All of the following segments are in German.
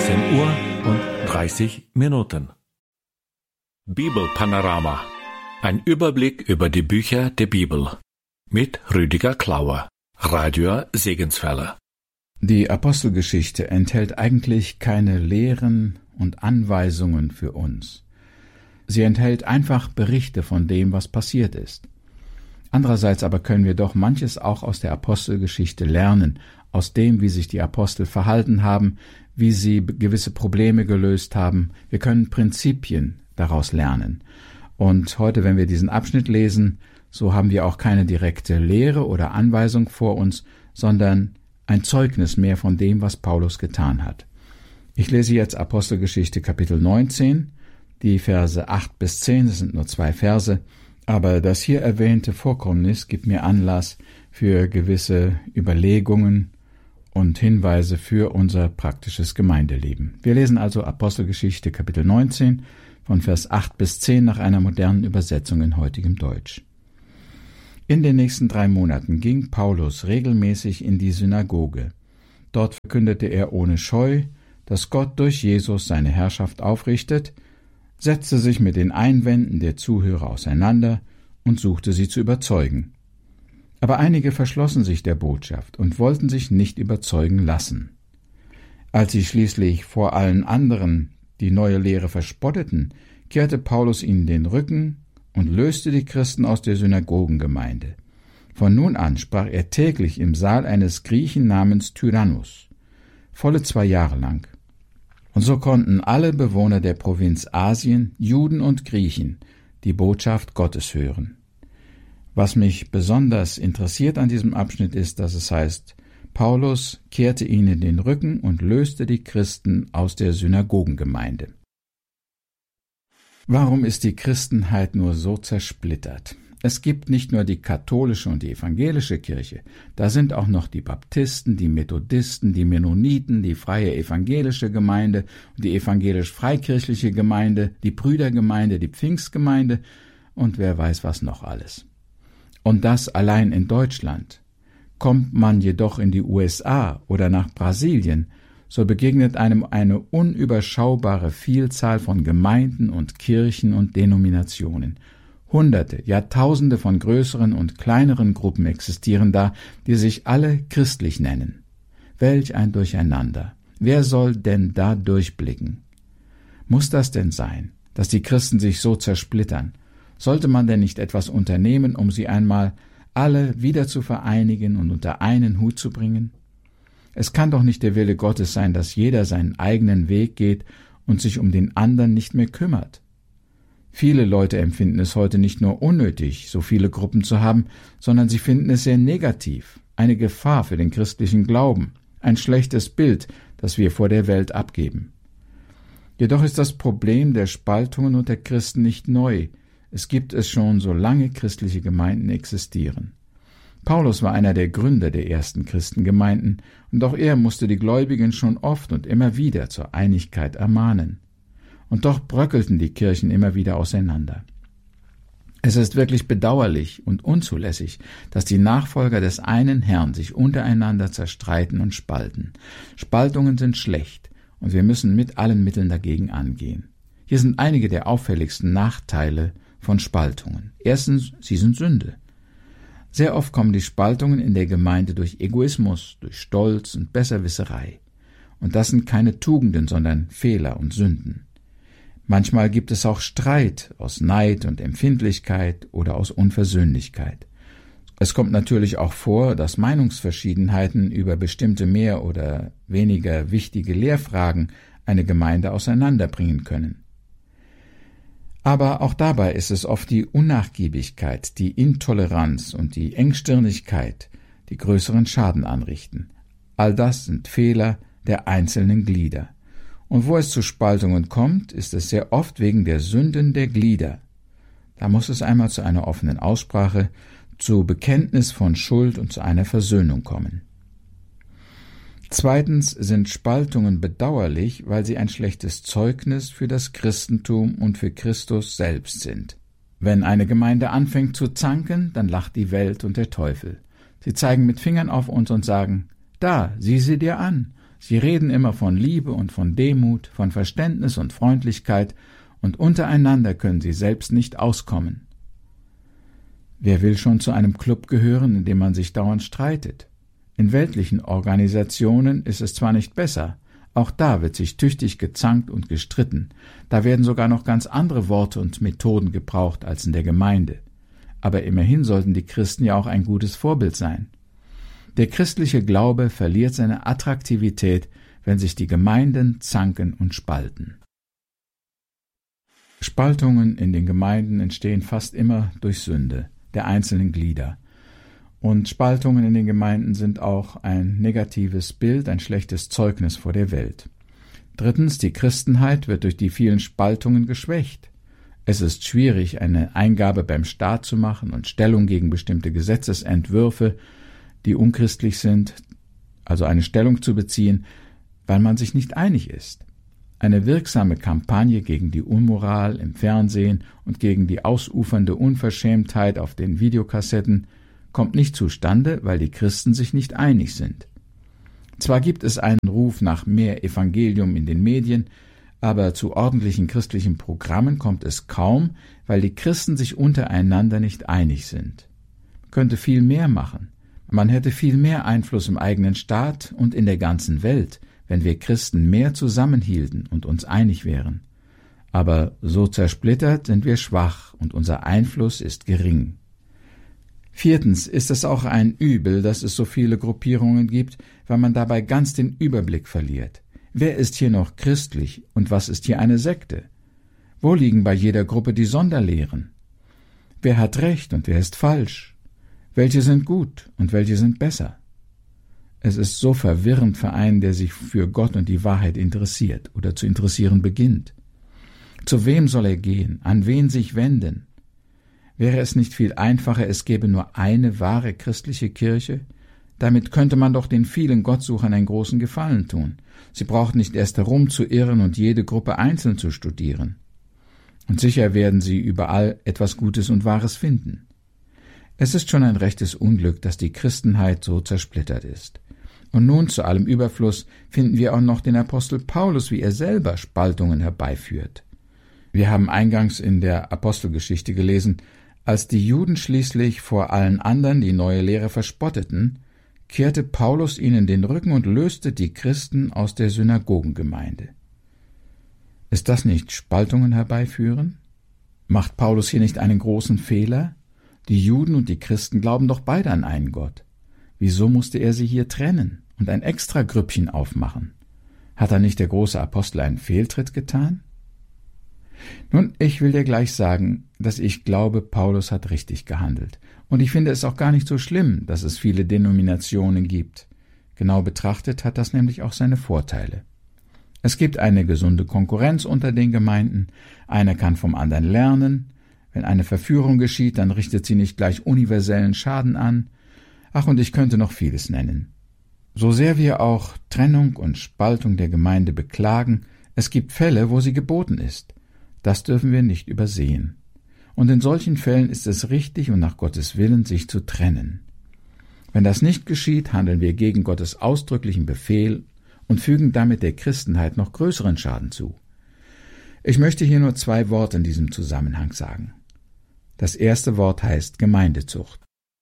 16:30 Bibelpanorama. Ein Überblick über die Bücher der Bibel. Mit Rüdiger Klauer, Radio Segenswelle. Die Apostelgeschichte enthält eigentlich keine Lehren und Anweisungen für uns. Sie enthält einfach Berichte von dem, was passiert ist. Andererseits aber können wir doch manches auch aus der Apostelgeschichte lernen, aus dem, wie sich die Apostel verhalten haben, wie sie gewisse Probleme gelöst haben. Wir können Prinzipien daraus lernen. Und heute, wenn wir diesen Abschnitt lesen, so haben wir auch keine direkte Lehre oder Anweisung vor uns, sondern ein Zeugnis mehr von dem, was Paulus getan hat. Ich lese jetzt Apostelgeschichte Kapitel 19, die Verse 8 bis 10, das sind nur 2 Verse, aber das hier erwähnte Vorkommnis gibt mir Anlass für gewisse Überlegungen und Hinweise für unser praktisches Gemeindeleben. Wir lesen also Apostelgeschichte Kapitel 19 von Vers 8 bis 10 nach einer modernen Übersetzung in heutigem Deutsch. In den nächsten 3 Monaten ging Paulus regelmäßig in die Synagoge. Dort verkündete er ohne Scheu, dass Gott durch Jesus seine Herrschaft aufrichtet, setzte sich mit den Einwänden der Zuhörer auseinander und suchte sie zu überzeugen. Aber einige verschlossen sich der Botschaft und wollten sich nicht überzeugen lassen. Als sie schließlich vor allen anderen die neue Lehre verspotteten, kehrte Paulus ihnen den Rücken und löste die Christen aus der Synagogengemeinde. Von nun an sprach er täglich im Saal eines Griechen namens Tyrannus, volle 2 Jahre lang. Und so konnten alle Bewohner der Provinz Asien, Juden und Griechen, die Botschaft Gottes hören. Was mich besonders interessiert an diesem Abschnitt ist, dass es heißt, Paulus kehrte ihnen den Rücken und löste die Christen aus der Synagogengemeinde. Warum ist die Christenheit nur so zersplittert? Es gibt nicht nur die katholische und die evangelische Kirche, da sind auch noch die Baptisten, die Methodisten, die Mennoniten, die freie evangelische Gemeinde, die evangelisch-freikirchliche Gemeinde, die Brüdergemeinde, die Pfingstgemeinde und wer weiß was noch alles. Und das allein in Deutschland. Kommt man jedoch in die USA oder nach Brasilien, so begegnet einem eine unüberschaubare Vielzahl von Gemeinden und Kirchen und Denominationen. Hunderte, Jahrtausende von größeren und kleineren Gruppen existieren da, die sich alle christlich nennen. Welch ein Durcheinander! Wer soll denn da durchblicken? Muss das denn sein, dass die Christen sich so zersplittern? Sollte man denn nicht etwas unternehmen, um sie einmal alle wieder zu vereinigen und unter einen Hut zu bringen? Es kann doch nicht der Wille Gottes sein, dass jeder seinen eigenen Weg geht und sich um den anderen nicht mehr kümmert. Viele Leute empfinden es heute nicht nur unnötig, so viele Gruppen zu haben, sondern sie finden es sehr negativ, eine Gefahr für den christlichen Glauben, ein schlechtes Bild, das wir vor der Welt abgeben. Jedoch ist das Problem der Spaltungen unter Christen nicht neu. Es gibt es schon, solange christliche Gemeinden existieren. Paulus war einer der Gründer der ersten Christengemeinden, und auch er musste die Gläubigen schon oft und immer wieder zur Einigkeit ermahnen. Und doch bröckelten die Kirchen immer wieder auseinander. Es ist wirklich bedauerlich und unzulässig, dass die Nachfolger des einen Herrn sich untereinander zerstreiten und spalten. Spaltungen sind schlecht, und wir müssen mit allen Mitteln dagegen angehen. Hier sind einige der auffälligsten Nachteile von Spaltungen. Erstens, sie sind Sünde. Sehr oft kommen die Spaltungen in der Gemeinde durch Egoismus, durch Stolz und Besserwisserei. Und das sind keine Tugenden, sondern Fehler und Sünden. Manchmal gibt es auch Streit aus Neid und Empfindlichkeit oder aus Unversöhnlichkeit. Es kommt natürlich auch vor, dass Meinungsverschiedenheiten über bestimmte mehr oder weniger wichtige Lehrfragen eine Gemeinde auseinanderbringen können. Aber auch dabei ist es oft die Unnachgiebigkeit, die Intoleranz und die Engstirnigkeit, die größeren Schaden anrichten. All das sind Fehler der einzelnen Glieder. Und wo es zu Spaltungen kommt, ist es sehr oft wegen der Sünden der Glieder. Da muss es einmal zu einer offenen Aussprache, zu Bekenntnis von Schuld und zu einer Versöhnung kommen. Zweitens sind Spaltungen bedauerlich, weil sie ein schlechtes Zeugnis für das Christentum und für Christus selbst sind. Wenn eine Gemeinde anfängt zu zanken, dann lacht die Welt und der Teufel. Sie zeigen mit Fingern auf uns und sagen, da, sieh sie dir an, Sie reden immer von Liebe und von Demut, von Verständnis und Freundlichkeit, und untereinander können sie selbst nicht auskommen. Wer will schon zu einem Club gehören, in dem man sich dauernd streitet? In weltlichen Organisationen ist es zwar nicht besser, auch da wird sich tüchtig gezankt und gestritten, da werden sogar noch ganz andere Worte und Methoden gebraucht als in der Gemeinde. Aber immerhin sollten die Christen ja auch ein gutes Vorbild sein. Der christliche Glaube verliert seine Attraktivität, wenn sich die Gemeinden zanken und spalten. Spaltungen in den Gemeinden entstehen fast immer durch Sünde der einzelnen Glieder. Und Spaltungen in den Gemeinden sind auch ein negatives Bild, ein schlechtes Zeugnis vor der Welt. Drittens, die Christenheit wird durch die vielen Spaltungen geschwächt. Es ist schwierig, eine Eingabe beim Staat zu machen und Stellung gegen bestimmte Gesetzesentwürfe, die unchristlich sind, also eine Stellung zu beziehen, weil man sich nicht einig ist. Eine wirksame Kampagne gegen die Unmoral im Fernsehen und gegen die ausufernde Unverschämtheit auf den Videokassetten kommt nicht zustande, weil die Christen sich nicht einig sind. Zwar gibt es einen Ruf nach mehr Evangelium in den Medien, aber zu ordentlichen christlichen Programmen kommt es kaum, weil die Christen sich untereinander nicht einig sind. Man könnte viel mehr machen. Man hätte viel mehr Einfluss im eigenen Staat und in der ganzen Welt, wenn wir Christen mehr zusammenhielten und uns einig wären. Aber so zersplittert sind wir schwach und unser Einfluss ist gering. Viertens ist es auch ein Übel, dass es so viele Gruppierungen gibt, weil man dabei ganz den Überblick verliert. Wer ist hier noch christlich und was ist hier eine Sekte? Wo liegen bei jeder Gruppe die Sonderlehren? Wer hat recht und wer ist falsch? Welche sind gut und welche sind besser? Es ist so verwirrend für einen, der sich für Gott und die Wahrheit interessiert oder zu interessieren beginnt. Zu wem soll er gehen? An wen sich wenden? Wäre es nicht viel einfacher, es gäbe nur eine wahre christliche Kirche? Damit könnte man doch den vielen Gottsuchern einen großen Gefallen tun. Sie braucht nicht erst herumzuirren und jede Gruppe einzeln zu studieren. Und sicher werden sie überall etwas Gutes und Wahres finden. Es ist schon ein rechtes Unglück, dass die Christenheit so zersplittert ist. Und nun zu allem Überfluss finden wir auch noch den Apostel Paulus, wie er selber Spaltungen herbeiführt. Wir haben eingangs in der Apostelgeschichte gelesen, als die Juden schließlich vor allen anderen die neue Lehre verspotteten, kehrte Paulus ihnen den Rücken und löste die Christen aus der Synagogengemeinde. Ist das nicht Spaltungen herbeiführen? Macht Paulus hier nicht einen großen Fehler? Die Juden und die Christen glauben doch beide an einen Gott. Wieso musste er sie hier trennen und ein extra Grüppchen aufmachen? Hat da nicht der große Apostel einen Fehltritt getan? Nun, ich will dir gleich sagen, dass ich glaube, Paulus hat richtig gehandelt. Und ich finde es auch gar nicht so schlimm, dass es viele Denominationen gibt. Genau betrachtet hat das nämlich auch seine Vorteile. Es gibt eine gesunde Konkurrenz unter den Gemeinden, einer kann vom anderen lernen. Wenn eine Verführung geschieht, dann richtet sie nicht gleich universellen Schaden an. Ach, und ich könnte noch vieles nennen. So sehr wir auch Trennung und Spaltung der Gemeinde beklagen, es gibt Fälle, wo sie geboten ist. Das dürfen wir nicht übersehen. Und in solchen Fällen ist es richtig und nach Gottes Willen, sich zu trennen. Wenn das nicht geschieht, handeln wir gegen Gottes ausdrücklichen Befehl und fügen damit der Christenheit noch größeren Schaden zu. Ich möchte hier nur 2 Worte in diesem Zusammenhang sagen. Das erste Wort heißt Gemeindezucht.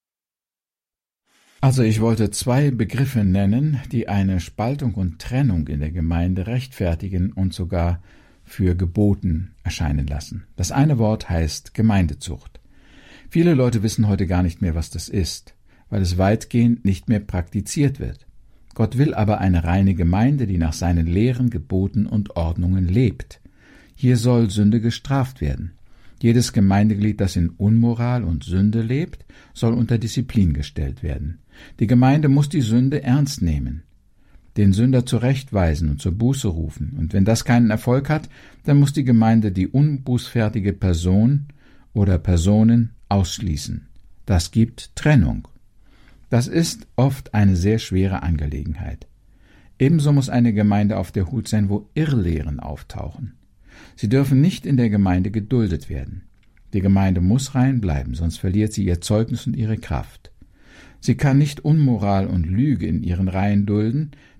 Also ich wollte 2 Begriffe nennen, die eine Spaltung und Trennung in der Gemeinde rechtfertigen und sogar für geboten erscheinen lassen. Das eine Wort heißt Gemeindezucht. Viele Leute wissen heute gar nicht mehr, was das ist, weil es weitgehend nicht mehr praktiziert wird. Gott will aber eine reine Gemeinde, die nach seinen Lehren, Geboten und Ordnungen lebt. Hier soll Sünde gestraft werden. Jedes Gemeindeglied, das in Unmoral und Sünde lebt, soll unter Disziplin gestellt werden. Die Gemeinde muss die Sünde ernst nehmen, den Sünder zurechtweisen und zur Buße rufen. Und wenn das keinen Erfolg hat, dann muss die Gemeinde die unbußfertige Person oder Personen ausschließen. Das gibt Trennung. Das ist oft eine sehr schwere Angelegenheit. Ebenso muss eine Gemeinde auf der Hut sein, wo Irrlehren auftauchen. Sie dürfen nicht in der Gemeinde geduldet werden. Die Gemeinde muss rein bleiben, sonst verliert sie ihr Zeugnis und ihre Kraft. Sie kann nicht Unmoral und Lüge in ihren Reihen dulden,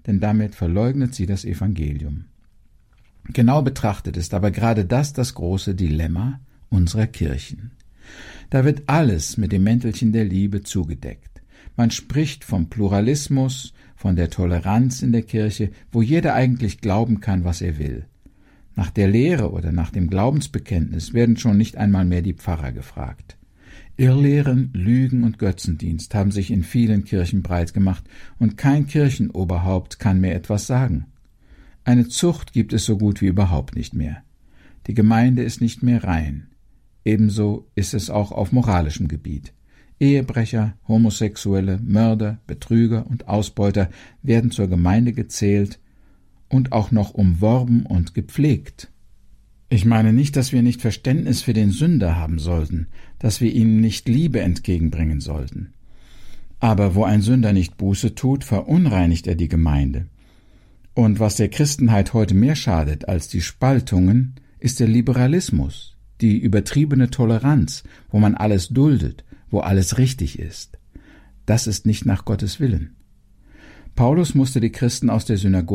denn damit verleugnet sie das Evangelium. Genau betrachtet ist aber gerade das große Dilemma unserer Kirchen. Da wird alles mit dem Mäntelchen der Liebe zugedeckt. Man spricht vom Pluralismus, von der Toleranz in der Kirche, wo jeder eigentlich glauben kann, was er will. Nach der Lehre oder nach dem Glaubensbekenntnis werden schon nicht einmal mehr die Pfarrer gefragt. Irrlehren, Lügen und Götzendienst haben sich in vielen Kirchen breit gemacht und kein Kirchenoberhaupt kann mehr etwas sagen. Eine Zucht gibt es so gut wie überhaupt nicht mehr. Die Gemeinde ist nicht mehr rein. Ebenso ist es auch auf moralischem Gebiet. Ehebrecher, Homosexuelle, Mörder, Betrüger und Ausbeuter werden zur Gemeinde gezählt und auch noch umworben und gepflegt. Ich meine nicht, dass wir nicht Verständnis für den Sünder haben sollten, dass wir ihm nicht Liebe entgegenbringen sollten. Aber wo ein Sünder nicht Buße tut, verunreinigt er die Gemeinde. Und was der Christenheit heute mehr schadet als die Spaltungen, ist der Liberalismus, die übertriebene Toleranz, wo man alles duldet, wo alles richtig ist. Das ist nicht nach Gottes Willen. Paulus musste die Christen aus der Synagoge